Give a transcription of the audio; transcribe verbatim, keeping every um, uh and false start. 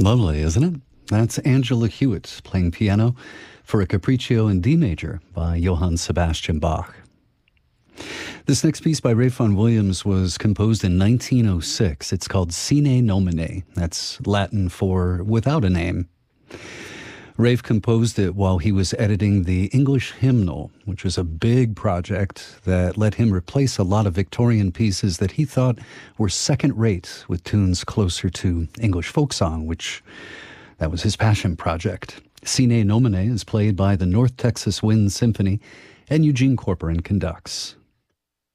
Lovely, isn't it? That's Angela Hewitt playing piano for a Capriccio in D major by Johann Sebastian Bach. This next piece by Ralph Vaughan Williams was composed in nineteen oh six. It's called Sine Nomine. That's Latin for without a name. Ralph composed it while he was editing the English Hymnal, which was a big project that let him replace a lot of Victorian pieces that he thought were second-rate with tunes closer to English folk song, which that was his passion project. Sine Nomine is played by the North Texas Wind Symphony, and Eugene Corporan conducts.